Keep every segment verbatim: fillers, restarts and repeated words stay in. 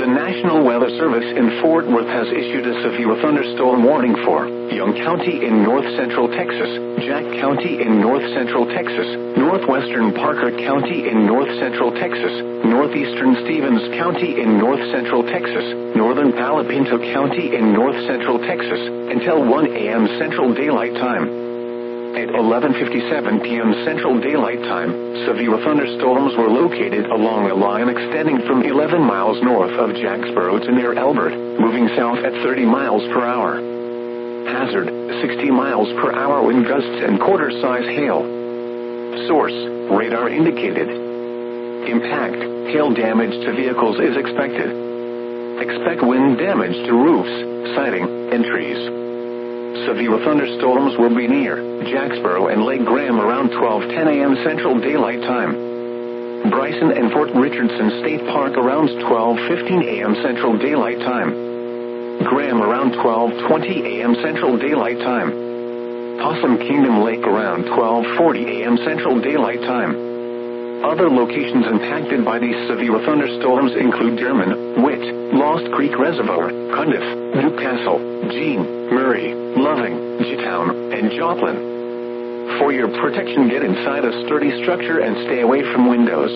National Weather Service in Fort Worth has issued a severe thunderstorm warning for Young County in north central Texas, Jack County in north central Texas, northwestern Parker County in north central Texas, northeastern Stevens County in north central Texas, northern Palo Pinto County in north central Texas, until one a m Central Daylight Time. At eleven fifty-seven p m Central Daylight Time, severe thunderstorms were located along a line extending from eleven miles north of Jacksboro to near Elbert, moving south at thirty miles per hour. Hazard, sixty miles per hour wind gusts and quarter-size hail. Source, radar indicated. Impact, hail damage to vehicles is expected. Expect wind damage to roofs, siding, and trees. Severe thunderstorms will be near Jacksboro and Lake Graham around twelve ten a m Central Daylight Time. Bryson and Fort Richardson State Park around twelve fifteen a m Central Daylight Time. Graham around twelve twenty a m Central Daylight Time. Possum Kingdom Lake around twelve forty a m Central Daylight Time. Other locations impacted by these severe thunderstorms include German, Witt, Lost Creek Reservoir, Cundiff, Newcastle, Jean, Murray, Loving, G-Town, and Joplin. For your protection, get inside a sturdy structure and stay away from windows.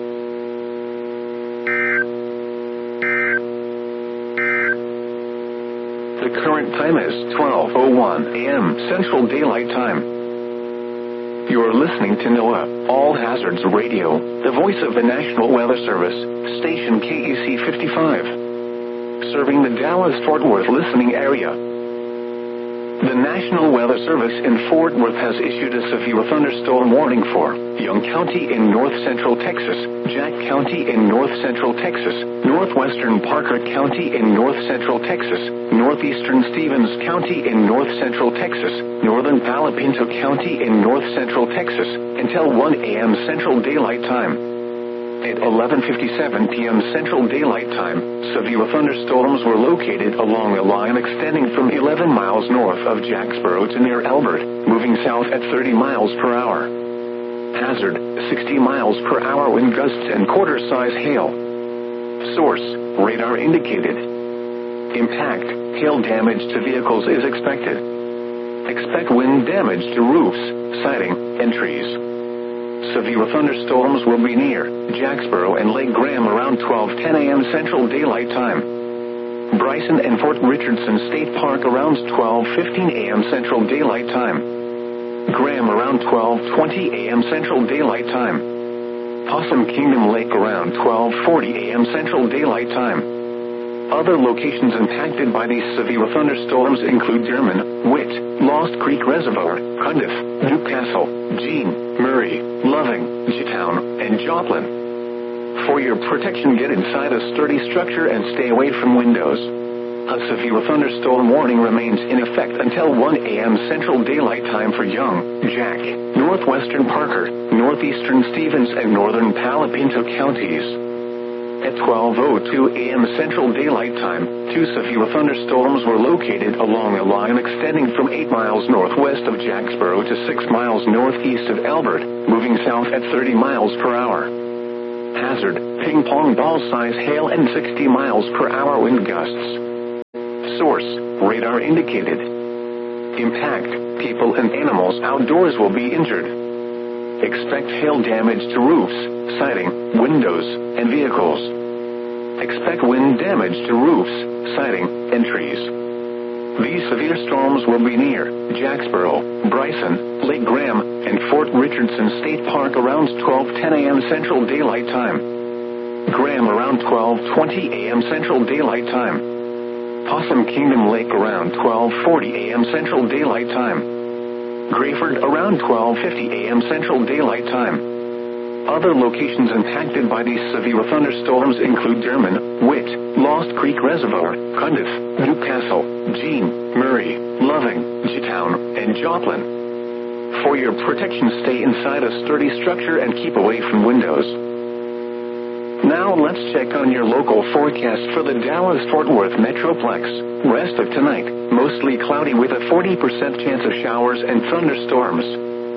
The current time is twelve oh one a m Central Daylight Time. You're listening to NOAA, All Hazards Radio, the voice of the National Weather Service, station K E C fifty-five. Serving the Dallas-Fort Worth listening area. The National Weather Service in Fort Worth has issued a severe thunderstorm warning for Young County in north central Texas, Jack County in north central Texas, northwestern Parker County in north central Texas, northeastern Stevens County in north central Texas, northern Palo Pinto County in north central Texas, until one a m Central Daylight Time. At eleven fifty-seven p m Central Daylight Time, severe thunderstorms were located along a line extending from eleven miles north of Jacksboro to near Elbert, moving south at thirty miles per hour. Hazard, sixty miles per hour wind gusts and quarter-size hail. Source, radar indicated. Impact, hail damage to vehicles is expected. Expect wind damage to roofs, siding, and trees. Severe thunderstorms will be near Jacksboro and Lake Graham around twelve ten a m Central Daylight Time. Bryson and Fort Richardson State Park around twelve fifteen a m Central Daylight Time. Graham around twelve twenty a m Central Daylight Time. Possum Kingdom Lake around twelve forty a m Central Daylight Time. Other locations impacted by these severe thunderstorms include German, Witt, Lost Creek Reservoir, Cundiff, Newcastle, Jean, Murray, Loving, G-Town, and Joplin. For your protection, get inside a sturdy structure and stay away from windows. A severe thunderstorm warning remains in effect until one a m Central Daylight Time for Young, Jack, northwestern Parker, northeastern Stevens, and northern Palo Pinto counties. At twelve oh two a m Central Daylight Time, two severe thunderstorms were located along a line extending from eight miles northwest of Jacksboro to six miles northeast of Elbert, moving south at thirty miles per hour. Hazard, ping-pong ball-size hail and sixty miles per hour wind gusts. Source, radar indicated. Impact, people and animals outdoors will be injured. Expect hail damage to roofs, siding, windows, and vehicles. Expect wind damage to roofs, siding, and trees. These severe storms will be near Jacksboro, Bryson, Lake Graham, and Fort Richardson State Park around twelve ten a m Central Daylight Time. Graham around twelve twenty a m Central Daylight Time. Possum Kingdom Lake around twelve forty a m Central Daylight Time. Grayford around twelve fifty a m Central Daylight Time. Other locations impacted by these severe thunderstorms include German, Witt, Lost Creek Reservoir, Cundiff, Newcastle, Jean, Murray, Loving, G-Town, and Joplin. For your protection, stay inside a sturdy structure and keep away from windows. Now let's check on your local forecast for the Dallas-Fort Worth Metroplex. Rest of tonight, mostly cloudy with a forty percent chance of showers and thunderstorms.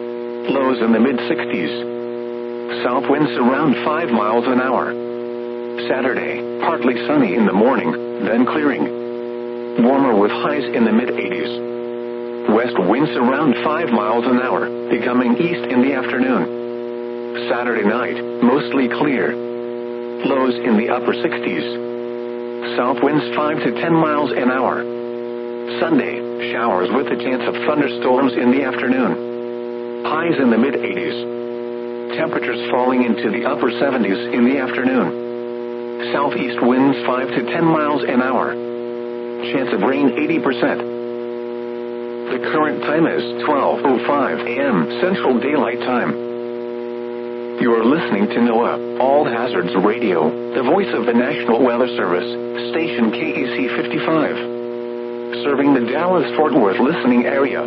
Lows in the mid sixties. South winds around five miles an hour. Saturday, partly sunny in the morning, then clearing. Warmer with highs in the mid-eighties. West winds around five miles an hour, becoming east in the afternoon. Saturday night, mostly clear. Lows in the upper sixties. South winds five to ten miles an hour. Sunday, showers with a chance of thunderstorms in the afternoon. Highs in the mid-eighties. Temperatures falling into the upper seventies in the afternoon. Southeast winds five to ten miles an hour. Chance of rain eighty percent. The current time is twelve oh five a.m. Central Daylight Time. You are listening to NOAA, All Hazards Radio, the voice of the National Weather Service, station K E C fifty-five. Serving the Dallas-Fort Worth listening area.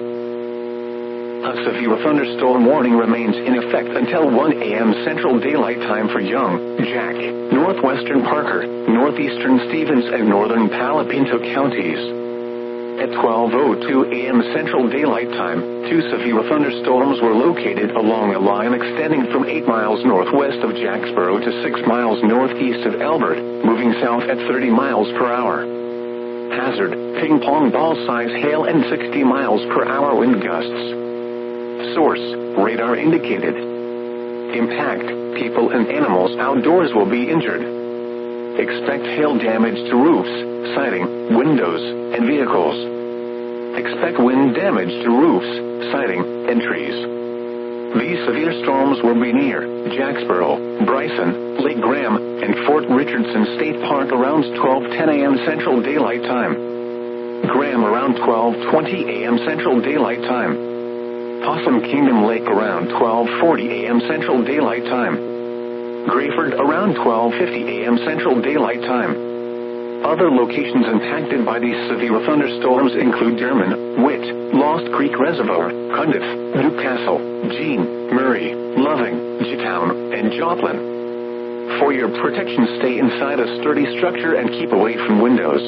A severe thunderstorm warning remains in effect until one a.m. Central Daylight Time for Young, Jack, northwestern Parker, northeastern Stevens, and northern Palo Pinto counties. At twelve oh two a.m. Central Daylight Time, two severe thunderstorms were located along a line extending from eight miles northwest of Jacksboro to six miles northeast of Elbert, moving south at thirty miles per hour. Hazard, ping-pong ball-size hail and sixty miles per hour wind gusts. Source, radar indicated. Impact, people and animals outdoors will be injured. Expect hail damage to roofs, siding, windows, and vehicles. Expect wind damage to roofs, siding, and trees. These severe storms will be near Jacksboro, Bryson, Lake Graham, and Fort Richardson State Park around twelve ten a.m. Central Daylight Time. Graham around twelve twenty a.m. Central Daylight Time. Possum Kingdom Lake around twelve forty a.m. Central Daylight Time. Grayford around twelve fifty a.m. Central Daylight Time. Other locations impacted by these severe thunderstorms include Derman, Witt, Lost Creek Reservoir, Cundiff, Newcastle, Jean, Murray, Loving, Jetown, and Joplin. For your protection, stay inside a sturdy structure and keep away from windows.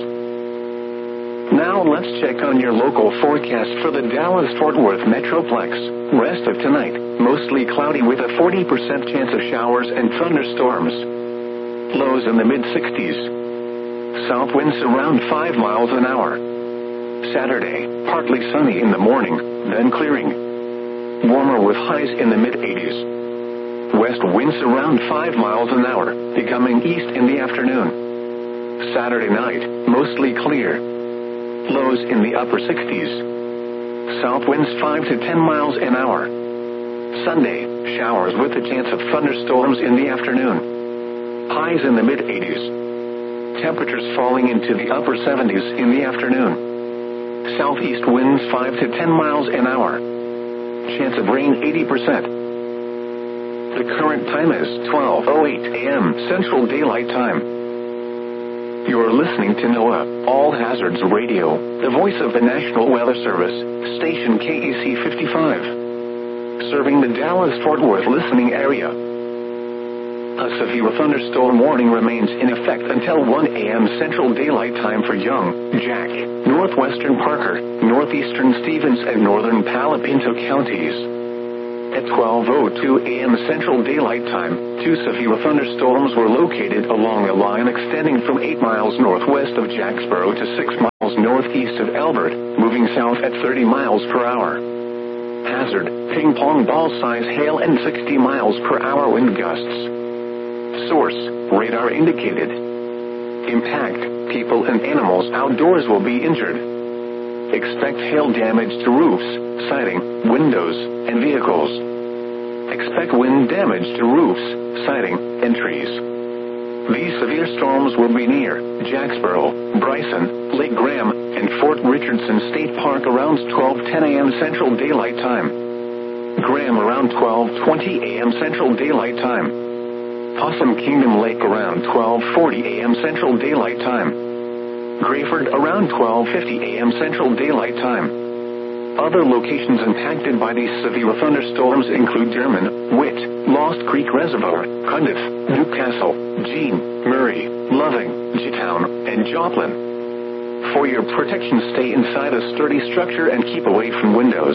Now let's check on your local forecast for the Dallas-Fort Worth Metroplex. Rest of tonight, mostly cloudy with a forty percent chance of showers and thunderstorms. Lows in the mid-sixties. South winds around five miles an hour. Saturday, partly sunny in the morning, then clearing. Warmer with highs in the mid-eighties. West winds around five miles an hour, becoming east in the afternoon. Saturday night, mostly clear. Lows in the upper sixties. South winds five to ten miles an hour. Sunday, showers with a chance of thunderstorms in the afternoon. Highs in the mid-eighties. Temperatures falling into the upper seventies in the afternoon. Southeast winds five to ten miles an hour. Chance of rain eighty percent. The current time is twelve oh eight a.m. Central Daylight Time. You are listening to NOAA, All Hazards Radio, the voice of the National Weather Service, station K E C fifty-five. Serving the Dallas-Fort Worth listening area. A severe thunderstorm warning remains in effect until one a.m. Central Daylight Time for Young, Jack, northwestern Parker, northeastern Stevens, and northern Palo Pinto counties. At twelve oh two a.m. Central Daylight Time, two severe thunderstorms were located along a line extending from eight miles northwest of Jacksboro to six miles northeast of Elbert, moving south at thirty miles per hour. Hazard, ping-pong ball-size hail and sixty miles per hour wind gusts. Source, radar indicated. Impact, people and animals outdoors will be injured. Expect hail damage to roofs, siding, windows, and vehicles. Expect wind damage to roofs, siding, and trees. These severe storms will be near Jacksboro, Bryson, Lake Graham, and Fort Richardson State Park around twelve ten a.m. Central Daylight Time. Graham around twelve twenty a.m. Central Daylight Time. Possum Kingdom Lake around twelve forty a.m. Central Daylight Time. Grayford around twelve fifty a.m. Central Daylight Time. Other locations impacted by these severe thunderstorms include Derman, Witt, Lost Creek Reservoir, Cundiff, Newcastle, Jean, Murray, Loving, Jetown, and Joplin. For your protection, stay inside a sturdy structure and keep away from windows.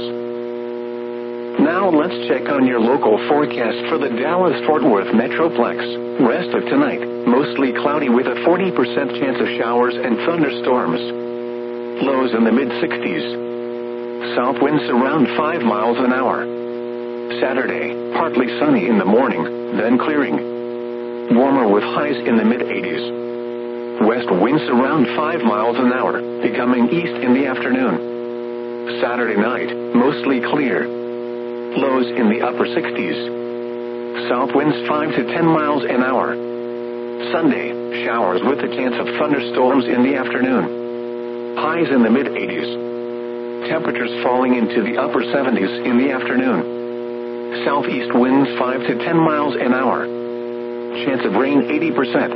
Now let's check on your local forecast for the Dallas-Fort Worth Metroplex. Rest of tonight, mostly cloudy with a forty percent chance of showers and thunderstorms. Lows in the mid-sixties. South winds around five miles an hour. Saturday, partly sunny in the morning, then clearing. Warmer with highs in the mid-eighties. West winds around five miles an hour, becoming east in the afternoon. Saturday night, mostly clear. Lows in the upper sixties. South winds five to ten miles an hour. Sunday, showers with a chance of thunderstorms in the afternoon. Highs in the mid-eighties. Temperatures falling into the upper seventies in the afternoon. Southeast winds five to ten miles an hour. Chance of rain eighty percent.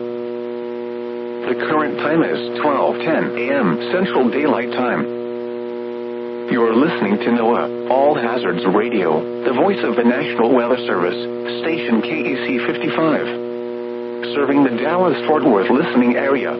The current time is twelve ten a.m. Central Daylight Time. You're listening to NOAA, All Hazards Radio, the voice of the National Weather Service, station K A C fifty-five. Serving the Dallas-Fort Worth listening area.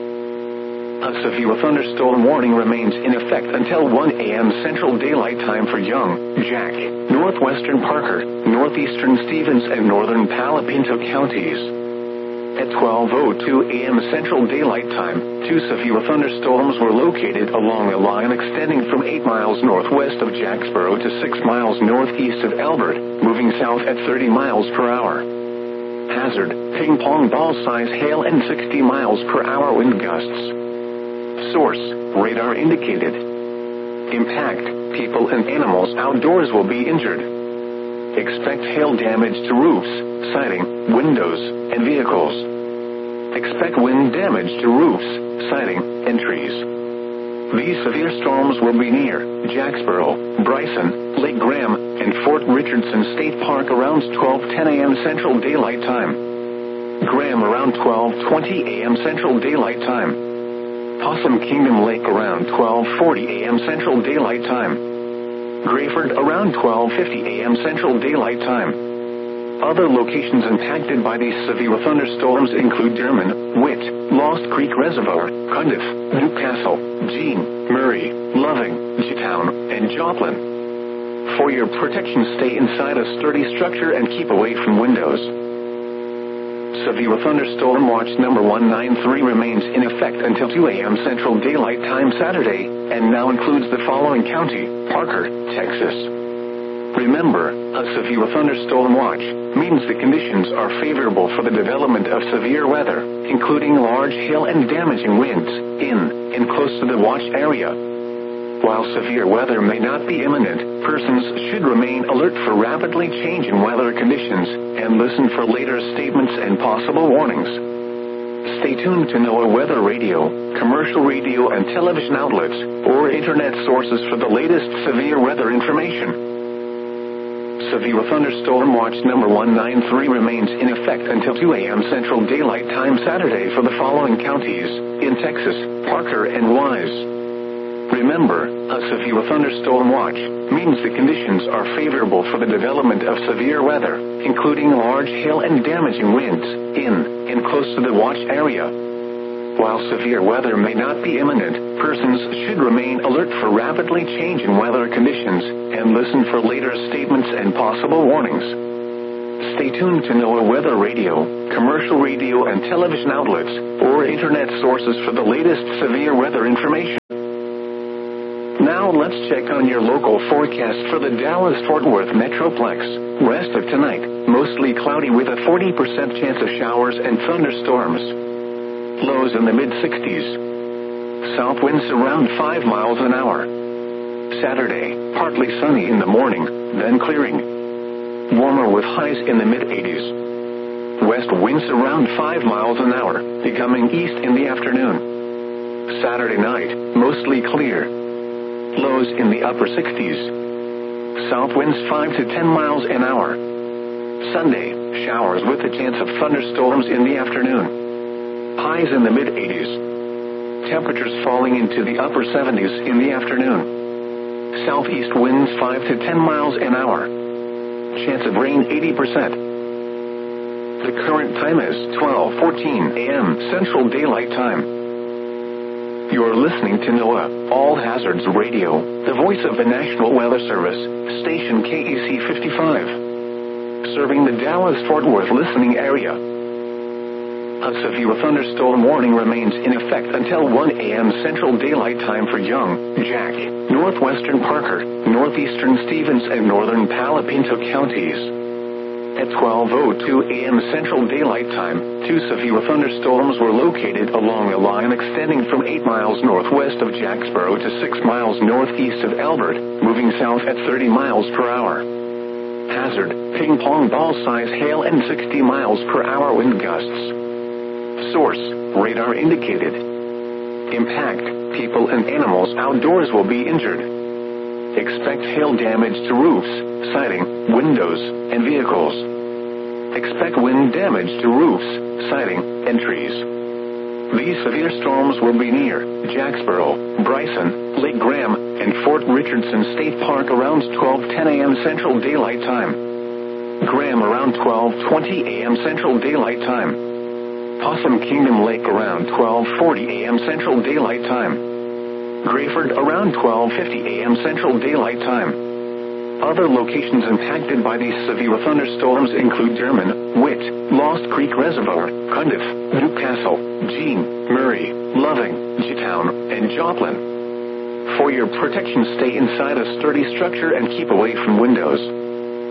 A severe thunderstorm warning remains in effect until one a.m. Central Daylight Time for Young, Jack, northwestern Parker, northeastern Stevens, and northern Palo Pinto counties. At twelve oh two a.m. Central Daylight Time, two severe thunderstorms were located along a line extending from eight miles northwest of Jacksboro to six miles northeast of Albert, moving south at thirty miles per hour. Hazard, ping-pong ball-size hail and sixty miles per hour wind gusts. Source, radar indicated. Impact, people and animals outdoors will be injured. Expect hail damage to roofs, siding, windows, and vehicles. Expect wind damage to roofs, siding, and trees. These severe storms will be near Jacksboro, Bryson, Lake Graham, and Fort Richardson State Park around twelve ten a.m. Central Daylight Time. Graham around twelve twenty a.m. Central Daylight Time. Possum Kingdom Lake around twelve forty a.m. Central Daylight Time. Grayford around twelve fifty a.m. Central Daylight Time. Other locations impacted by these severe thunderstorms include Derman, Witt, Lost Creek Reservoir, Cundiff, Newcastle, Jean, Murray, Loving, G-Town, and Joplin. For your protection, stay inside a sturdy structure and keep away from windows. Severe thunderstorm watch number one nine three remains in effect until two a.m. Central Daylight Time Saturday, and now includes the following county: Parker, Texas. Remember, a severe thunderstorm watch means the conditions are favorable for the development of severe weather, including large hail and damaging winds, in and close to the watch area. While severe weather may not be imminent, persons should remain alert for rapidly changing weather conditions and listen for later statements and possible warnings. Stay tuned to NOAA Weather Radio, commercial radio and television outlets, or internet sources for the latest severe weather information. Severe thunderstorm watch number one nine three remains in effect until two a.m. Central Daylight Time Saturday for the following counties: in Texas, Parker and Wise. Remember, a severe thunderstorm watch means the conditions are favorable for the development of severe weather, including large hail and damaging winds, in and close to the watch area. While severe weather may not be imminent, persons should remain alert for rapidly changing weather conditions and listen for later statements and possible warnings. Stay tuned to NOAA Weather Radio, commercial radio and television outlets, or internet sources for the latest severe weather information. Now let's check on your local forecast for the Dallas-Fort Worth Metroplex. Rest of tonight, mostly cloudy with a forty percent chance of showers and thunderstorms. Lows in the mid-sixties. South winds around five miles an hour. Saturday, partly sunny in the morning, then clearing. Warmer with highs in the mid-eighties. West winds around five miles an hour, becoming east in the afternoon. Saturday night, mostly clear. Lows in the upper sixties. South winds five to ten miles an hour. Sunday, showers with a chance of thunderstorms in the afternoon. Highs in the mid-eighties. Temperatures falling into the upper seventies in the afternoon. Southeast winds five to ten miles an hour. Chance of rain eighty percent. The current time is twelve fourteen a.m. Central Daylight Time. You're listening to NOAA, All Hazards Radio, the voice of the National Weather Service, station K A C fifty-five. Serving the Dallas-Fort Worth listening area. A severe thunderstorm warning remains in effect until one a.m. Central Daylight Time for Young, Jack, northwestern Parker, northeastern Stevens, and northern Palo Pinto counties. At twelve oh two a.m. Central Daylight Time, two severe thunderstorms were located along a line extending from eight miles northwest of Jacksboro to six miles northeast of Elbert, moving south at thirty miles per hour. Hazard, ping-pong ball-size hail and sixty miles per hour wind gusts. Source, radar indicated. Impact, people and animals outdoors will be injured. Expect hail damage to roofs, siding, windows, and vehicles. Expect wind damage to roofs, siding, and trees. These severe storms will be near Jacksboro, Bryson, Lake Graham, and Fort Richardson State Park around twelve ten a.m. Central Daylight Time. Graham around twelve twenty a.m. Central Daylight Time. Possum Kingdom Lake around twelve forty a.m. Central Daylight Time. Grayford around twelve fifty a.m. Central Daylight Time. Other locations impacted by these severe thunderstorms include Derman, Witt, Lost Creek Reservoir, Cundiff, Newcastle, Jean, Murray, Loving, G-Town, and Joplin. For your protection, stay inside a sturdy structure and keep away from windows.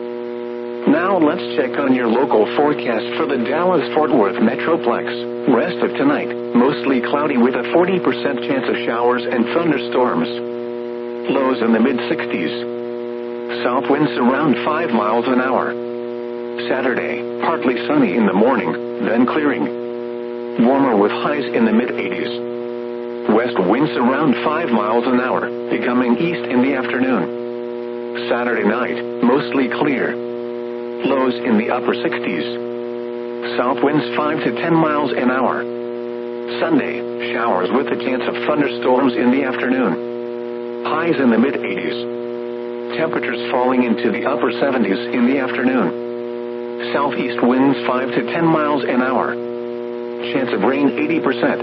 Now let's check on your local forecast for the Dallas-Fort Worth Metroplex. Rest of tonight, mostly cloudy with a forty percent chance of showers and thunderstorms. Lows in the mid sixties. South winds around five miles an hour. Saturday, partly sunny in the morning, then clearing. Warmer with highs in the mid eighties. West winds around five miles an hour, becoming east in the afternoon. Saturday night, mostly clear. Lows in the upper sixties. South winds five to ten miles an hour. Sunday, showers with a chance of thunderstorms in the afternoon. Highs in the mid eighties. Temperatures falling into the upper seventies in the afternoon. Southeast winds five to ten miles an hour. Chance of rain eighty percent.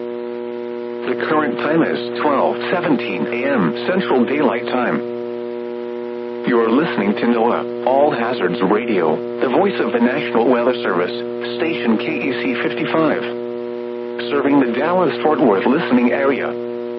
The current time is twelve seventeen a.m. Central Daylight Time. You're listening to NOAA, All Hazards Radio, the voice of the National Weather Service, station K E C fifty-five. Serving the Dallas-Fort Worth listening area.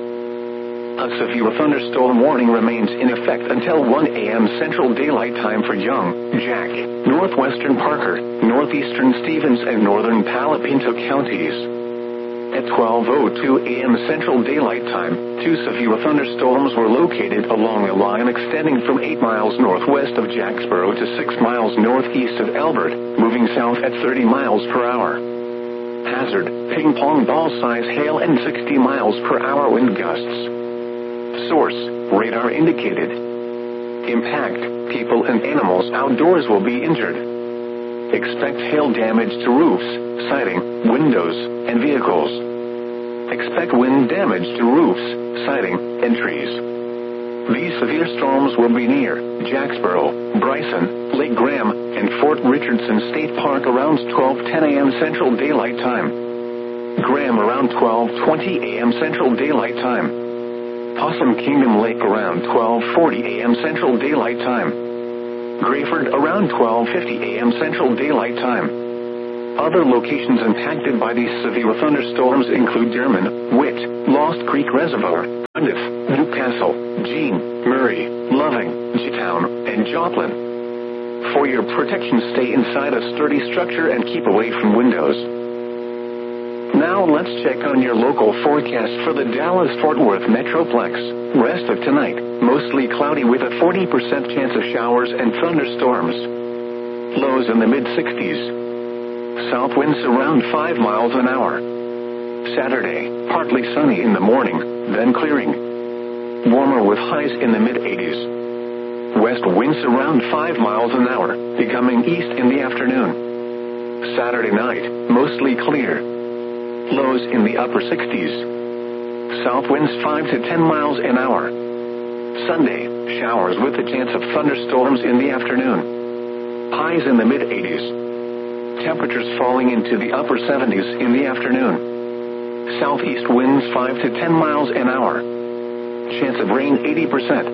A severe thunderstorm warning remains in effect until one a.m. Central Daylight Time for Young, Jack, northwestern Parker, northeastern Stevens, and northern Palo Pinto counties. At twelve oh two a.m. Central Daylight Time, two severe thunderstorms were located along a line extending from eight miles northwest of Jacksboro to six miles northeast of Elbert, moving south at thirty miles per hour. Hazard, ping-pong ball-size hail and sixty miles per hour wind gusts. Source, radar indicated. Impact, people and animals outdoors will be injured. Expect hail damage to roofs, siding, windows, and vehicles. Expect wind damage to roofs, siding, and trees. These severe storms will be near Jacksboro, Bryson, Lake Graham, and Fort Richardson State Park around twelve ten a.m. Central Daylight Time. Graham around twelve twenty a.m. Central Daylight Time. Possum Kingdom Lake around twelve forty a.m. Central Daylight Time. Grayford around twelve fifty a.m. Central Daylight Time. Other locations impacted by these severe thunderstorms include Derman, Witt, Lost Creek Reservoir, Cundiff, Newcastle, Jean, Murray, Loving, G-Town, and Joplin. For your protection, stay inside a sturdy structure and keep away from windows. Now let's check on your local forecast for the Dallas-Fort Worth Metroplex. Rest of tonight, mostly cloudy with a forty percent chance of showers and thunderstorms. Lows in the mid sixties. South winds around five miles an hour. Saturday, partly sunny in the morning, then clearing. Warmer with highs in the mid eighties. West winds around five miles an hour, becoming east in the afternoon. Saturday night, mostly clear. Lows in the upper sixties. South winds five to ten miles an hour. Sunday, showers with a chance of thunderstorms in the afternoon. Highs in the mid eighties. Temperatures falling into the upper seventies in the afternoon. Southeast winds five to ten miles an hour. Chance of rain eighty percent.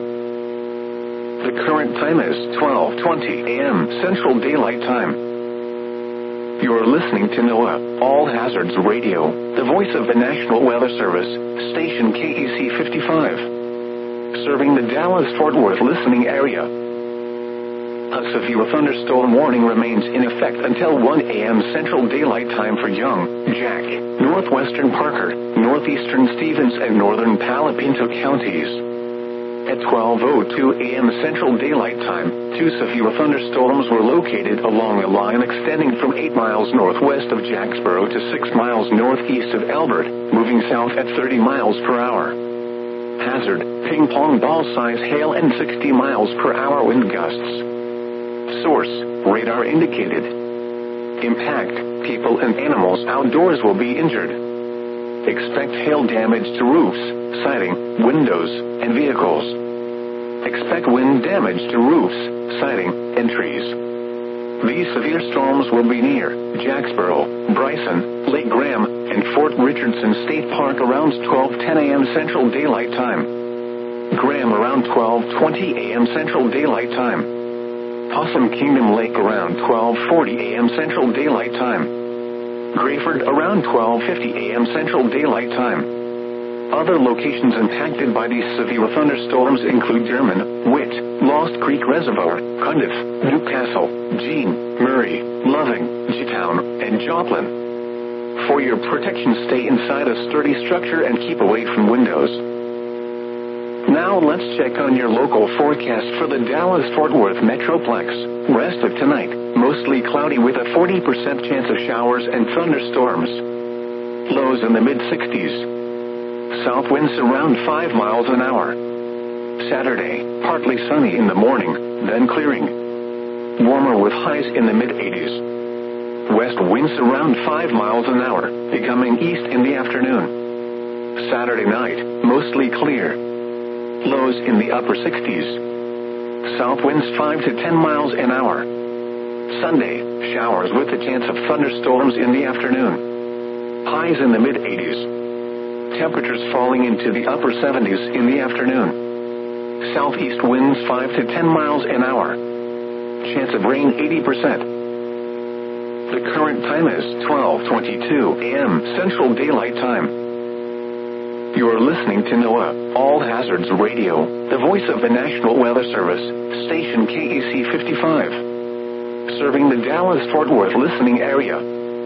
The current time is twelve twenty a.m. Central Daylight Time. You're listening to NOAA, All Hazards Radio, the voice of the National Weather Service, station K E C fifty-five. Serving the Dallas-Fort Worth listening area. A severe thunderstorm warning remains in effect until one a.m. Central Daylight Time for Young, Jack, northwestern Parker, northeastern Stevens, and northern Palo Pinto counties. At twelve oh two a.m. Central Daylight Time, two severe thunderstorms were located along a line extending from eight miles northwest of Jacksboro to six miles northeast of Elbert, moving south at thirty miles per hour. Hazard, ping pong ball size hail and sixty miles per hour wind gusts. Source, radar indicated. Impact, people and animals outdoors will be injured. Expect hail damage to roofs, siding, windows, and vehicles. Expect wind damage to roofs, siding, and trees. These severe storms will be near Jacksboro, Bryson, Lake Graham, and Fort Richardson State Park around twelve ten a.m. Central Daylight Time. Graham around twelve twenty a.m. Central Daylight Time. Possum Kingdom Lake around twelve forty a.m. Central Daylight Time. Grayford around twelve fifty a.m. Central Daylight Time. Other locations impacted by these severe thunderstorms include German, Witt, Lost Creek Reservoir, Cundiff, Newcastle, Jean, Murray, Loving, G-Town, and Joplin. For your protection, stay inside a sturdy structure and keep away from windows. Now let's check on your local forecast for the Dallas-Fort Worth Metroplex. Rest of tonight, mostly cloudy with a forty percent chance of showers and thunderstorms. Lows in the mid sixties. South winds around five miles an hour. Saturday, partly sunny in the morning, then clearing. Warmer with highs in the mid eighties. West winds around five miles an hour, becoming east in the afternoon. Saturday night, mostly clear. Lows in the upper sixties. South winds five to ten miles an hour. Sunday, showers with a chance of thunderstorms in the afternoon. Highs in the mid eighties. Temperatures falling into the upper seventies in the afternoon. Southeast winds five to ten miles an hour. Chance of rain eighty percent. The current time is twelve twenty-two a.m. Central Daylight Time. You're listening to NOAA, All Hazards Radio, the voice of the National Weather Service, station K E C fifty-five. Serving the Dallas-Fort Worth listening area.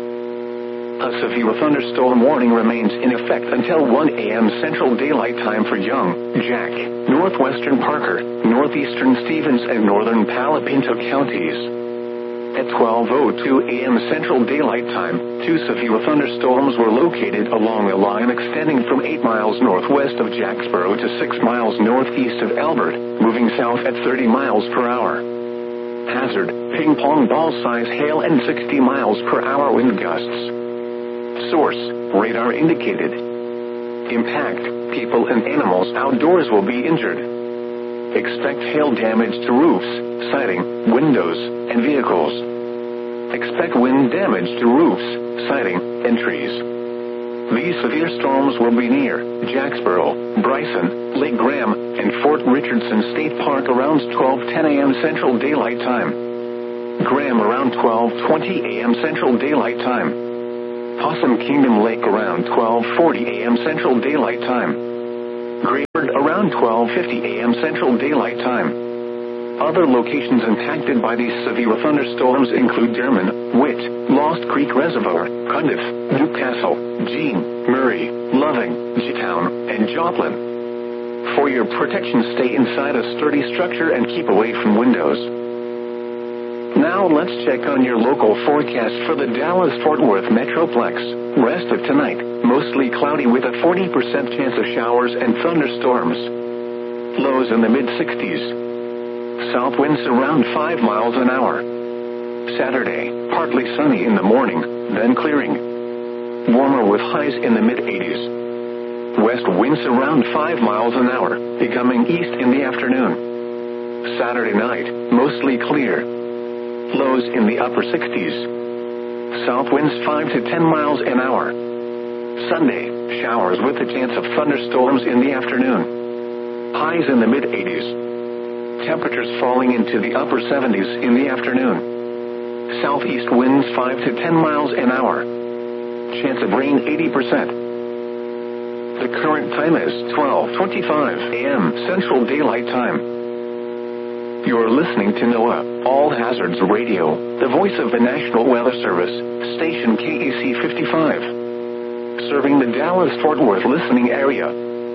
A severe thunderstorm warning remains in effect until one a.m. Central Daylight Time for Young, Jack, northwestern Parker, northeastern Stevens, and northern Palo Pinto counties. At twelve oh two a.m. Central Daylight Time, two severe thunderstorms were located along a line extending from eight miles northwest of Jacksboro to six miles northeast of Elbert, moving south at thirty miles per hour. Hazard, ping pong ball size hail and sixty miles per hour wind gusts. Source, radar indicated. Impact, people and animals outdoors will be injured. Expect hail damage to roofs, siding, windows, and vehicles. Expect wind damage to roofs, siding, and trees. These severe storms will be near Jacksboro, Bryson, Lake Graham, and Fort Richardson State Park around twelve ten a.m. Central Daylight Time. Graham around twelve twenty a.m. Central Daylight Time. Possum Kingdom Lake around twelve forty a.m. Central Daylight Time. Grayford around twelve fifty a.m. Central Daylight Time. Other locations impacted by these severe thunderstorms include German, Witt, Lost Creek Reservoir, Cundiff, Newcastle, Jean, Murray, Loving, G-Town, and Joplin. For your protection, stay inside a sturdy structure and keep away from windows. Now let's check on your local forecast for the Dallas-Fort Worth Metroplex. Rest of tonight, mostly cloudy with a forty percent chance of showers and thunderstorms. Lows in the mid sixties. South winds around five miles an hour. Saturday, partly sunny in the morning, then clearing. Warmer with highs in the mid eighties. West winds around five miles an hour, becoming east in the afternoon. Saturday night, mostly clear. Lows in the upper sixties. South winds five to ten miles an hour. Sunday, showers with a chance of thunderstorms in the afternoon. Highs in the mid eighties. Temperatures falling into the upper seventies in the afternoon. Southeast winds five to ten miles an hour. Chance of rain eighty percent. The current time is twelve twenty-five a.m. Central Daylight Time. You are listening to NOAA All Hazards Radio, the voice of the National Weather Service, station K E C fifty-five. Serving the Dallas-Fort Worth listening area.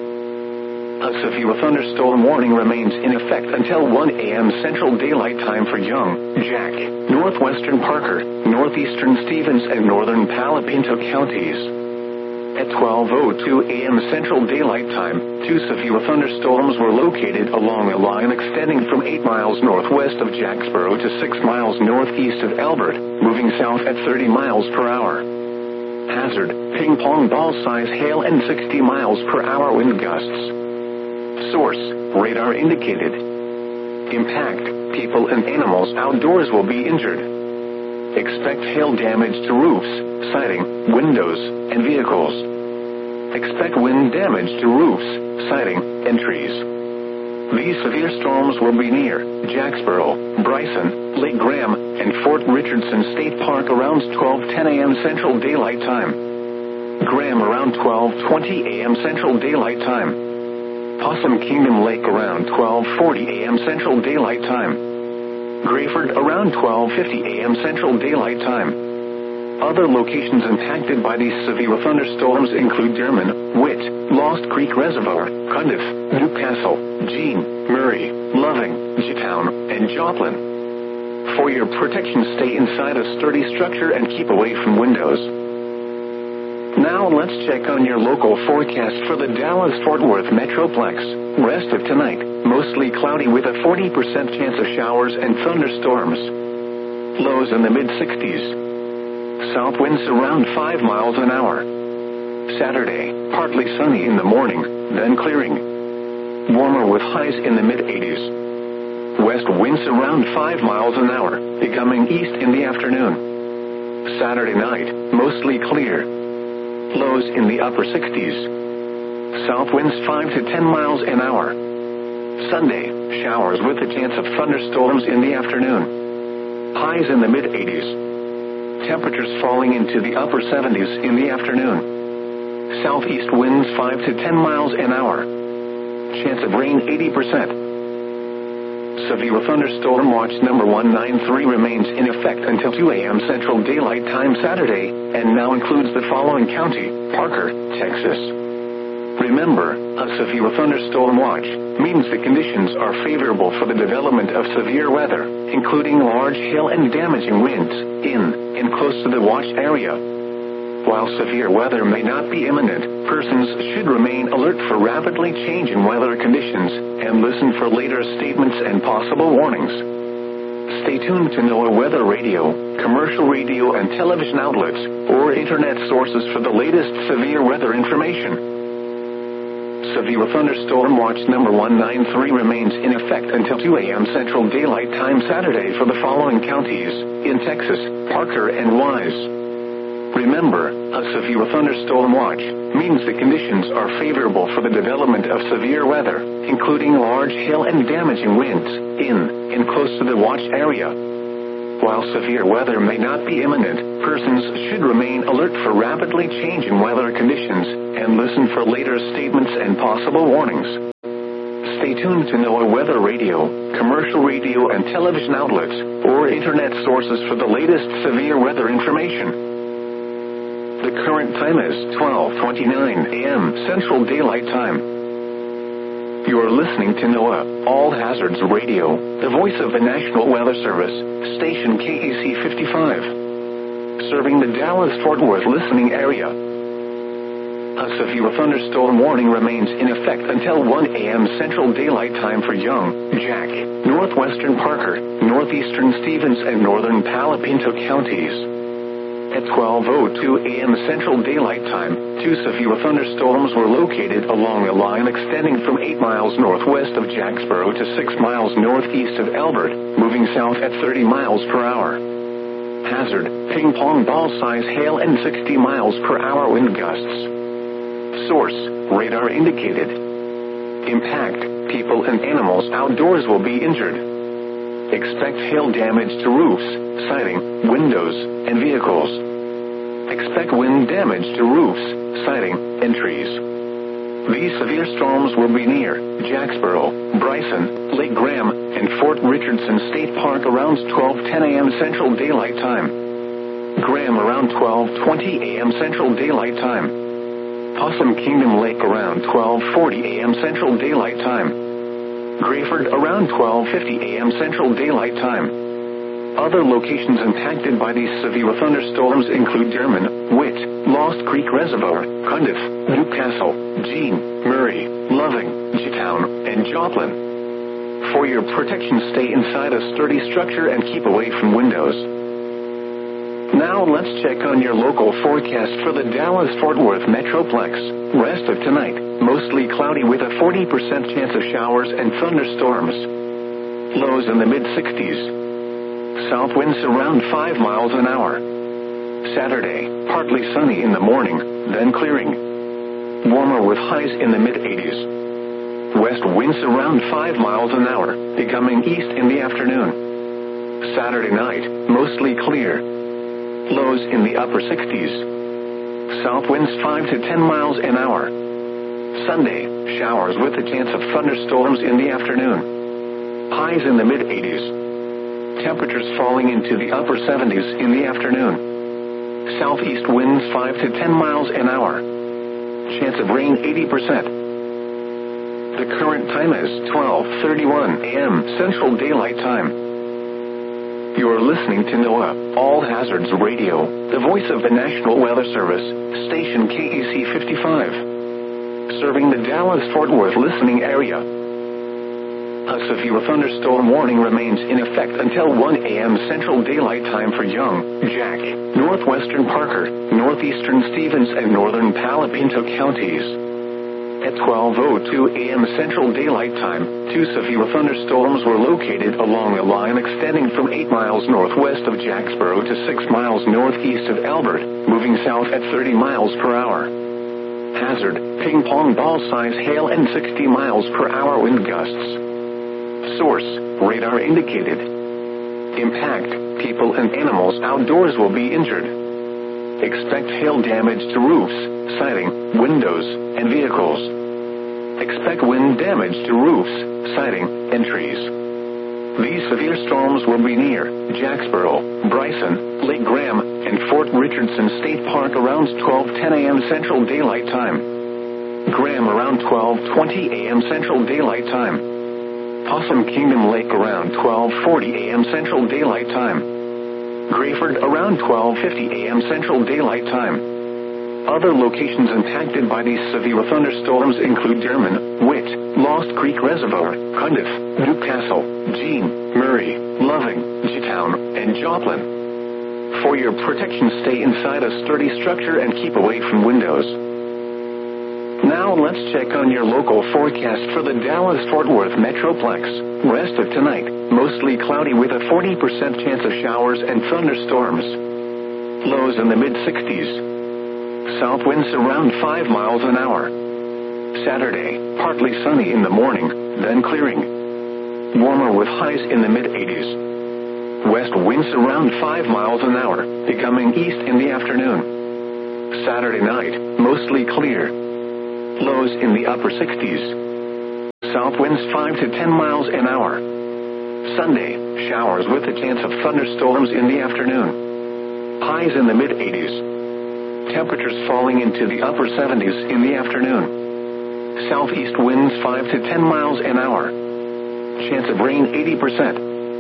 A severe thunderstorm warning remains in effect until one a.m. Central Daylight Time for Young, Jack, northwestern Parker, northeastern Stevens, and northern Palo Pinto counties. At twelve oh two a.m. Central Daylight Time, two severe thunderstorms were located along a line extending from eight miles northwest of Jacksboro to six miles northeast of Albert, moving south at thirty miles per hour. Hazard, ping pong ball size hail and sixty miles per hour wind gusts. Source, radar indicated. Impact, people and animals outdoors will be injured. Expect hail damage to roofs, siding, windows, and vehicles. Expect wind damage to roofs, siding, and trees. These severe storms will be near Jacksboro, Bryson, Lake Graham, and Fort Richardson State Park around twelve ten a.m. Central Daylight Time. Graham around twelve twenty a.m. Central Daylight Time. Possum Kingdom Lake around twelve forty a.m. Central Daylight Time. Grayford around twelve fifty a.m. Central Daylight Time. Other locations impacted by these severe thunderstorms include Derman, Witt, Lost Creek Reservoir, Cundiff, Newcastle, Jean, Murray, Loving, G-Town, and Joplin. For your protection, stay inside a sturdy structure and keep away from windows. Now let's check on your local forecast for the Dallas-Fort Worth Metroplex. Rest of tonight, mostly cloudy with a forty percent chance of showers and thunderstorms. Lows in the mid sixties. South winds around five miles an hour. Saturday, partly sunny in the morning, then clearing. Warmer with highs in the mid eighties. West winds around five miles an hour, becoming east in the afternoon. Saturday night, mostly clear. Lows in the upper sixties. South winds five to ten miles an hour. Sunday, showers with a chance of thunderstorms in the afternoon. Highs in the mid eighties. Temperatures falling into the upper seventies in the afternoon. Southeast winds five to ten miles an hour. Chance of rain eighty percent. Severe thunderstorm watch number one ninety-three remains in effect until two a.m. Central Daylight Time Saturday, and now includes the following county: Parker, Texas. Remember, a severe thunderstorm watch means the conditions are favorable for the development of severe weather, including large hail and damaging winds, in and close to the watch area. While severe weather may not be imminent, persons should remain alert for rapidly changing weather conditions and listen for later statements and possible warnings. Stay tuned to NOAA Weather Radio, commercial radio and television outlets, or internet sources for the latest severe weather information. Severe thunderstorm watch number one ninety-three remains in effect until two a.m. Central Daylight Time Saturday for the following counties: in Texas, Parker and Wise. Remember, a severe thunderstorm watch means the conditions are favorable for the development of severe weather, including large hail and damaging winds, in and close to the watch area. While severe weather may not be imminent, persons should remain alert for rapidly changing weather conditions and listen for later statements and possible warnings. Stay tuned to NOAA Weather Radio, commercial radio and television outlets, or internet sources for the latest severe weather information. The current time is twelve twenty-nine a.m. Central Daylight Time. You are listening to NOAA All Hazards Radio, the voice of the National Weather Service, station K E C fifty-five. Serving the Dallas-Fort Worth listening area. A severe thunderstorm warning remains in effect until one a.m. Central Daylight Time for Young, Jack, northwestern Parker, northeastern Stevens, and northern Palo Pinto counties. At twelve oh two a.m. Central Daylight Time, two severe thunderstorms were located along a line extending from eight miles northwest of Jacksboro to six miles northeast of Albert, moving south at thirty miles per hour. Hazard, ping pong ball size hail and sixty miles per hour wind gusts. Source, radar indicated. Impact, people and animals outdoors will be injured. Expect hail damage to roofs, siding, windows, and vehicles. Expect wind damage to roofs, siding, and trees. These severe storms will be near Jacksboro, Bryson, Lake Graham, and Fort Richardson State Park around twelve ten a.m. Central Daylight Time. Graham around twelve twenty a.m. Central Daylight Time. Possum Kingdom Lake around twelve forty a.m. Central Daylight Time. Grayford around twelve fifty a.m. Central Daylight Time. Other locations impacted by these severe thunderstorms include Derman, Witt, Lost Creek Reservoir, Cundiff, Newcastle, Jean, Murray, Loving, Jetown, and Joplin. For your protection, stay inside a sturdy structure and keep away from windows. Now let's check on your local forecast for the Dallas-Fort Worth Metroplex. Rest of tonight, mostly cloudy with a forty percent chance of showers and thunderstorms. Lows in the mid sixties. South winds around five miles an hour. Saturday, partly sunny in the morning, then clearing. Warmer with highs in the mid eighties. West winds around five miles an hour, becoming east in the afternoon. Saturday night, mostly clear. Lows in the upper sixties. South winds five to ten miles an hour. Sunday, showers with a chance of thunderstorms in the afternoon. Highs in the mid eighties. Temperatures falling into the upper seventies in the afternoon. Southeast winds five to ten miles an hour. Chance of rain eighty percent. The current time is twelve thirty-one a.m. Central Daylight Time. You are listening to NOAA, All Hazards Radio, the voice of the National Weather Service, station K E C fifty-five. Serving the Dallas-Fort Worth listening area. A severe thunderstorm warning remains in effect until one a.m. Central Daylight Time for Young, Jack, northwestern Parker, northeastern Stevens, and northern Palo Pinto counties. At twelve oh two a.m. Central Daylight Time, two severe thunderstorms were located along a line extending from eight miles northwest of Jacksboro to six miles northeast of Albert, moving south at thirty miles per hour. Hazard, ping pong ball size hail and sixty miles per hour wind gusts. Source, radar indicated. Impact, people and animals outdoors will be injured. Expect hail damage to roofs, siding, windows, and vehicles. Expect wind damage to roofs, siding, and trees. These severe storms will be near Jacksboro, Bryson, Lake Graham, and Fort Richardson State Park around twelve ten a.m. Central Daylight Time. Graham around twelve twenty a.m. Central Daylight Time. Possum Kingdom Lake around twelve forty a.m. Central Daylight Time. Grayford around twelve fifty a.m. Central Daylight Time. Other locations impacted by these severe thunderstorms include Derman, Witt, Lost Creek Reservoir, Cundiff, Newcastle, Jean, Murray, Loving, Jetown, and Joplin. For your protection, stay inside a sturdy structure and keep away from windows. Now let's check on your local forecast for the Dallas-Fort Worth Metroplex. Rest of tonight, mostly cloudy with a forty percent chance of showers and thunderstorms. Lows in the mid sixties. South winds around five miles an hour. Saturday, partly sunny in the morning, then clearing. Warmer with highs in the mid eighties. West winds around five miles an hour, becoming east in the afternoon. Saturday night, mostly clear. Lows in the upper sixties. South winds five to ten miles an hour. Sunday, showers with a chance of thunderstorms in the afternoon. Highs in the mid eighties. Temperatures falling into the upper seventies in the afternoon. Southeast winds five to ten miles an hour. Chance of rain eighty percent.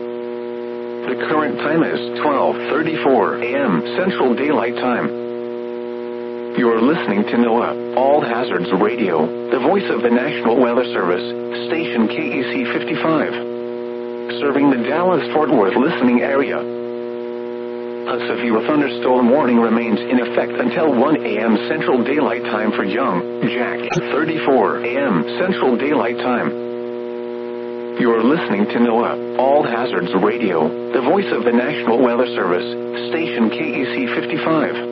The current time is twelve thirty-four a.m. Central Daylight Time. You are listening to NOAA, All Hazards Radio, the voice of the National Weather Service, station K E C fifty-five. Serving the Dallas-Fort Worth listening area. A severe thunderstorm warning remains in effect until one a.m. Central Daylight Time for Young, Jack, thirty-four a.m. Central Daylight Time. You are listening to NOAA, All Hazards Radio, the voice of the National Weather Service, station K E C fifty-five.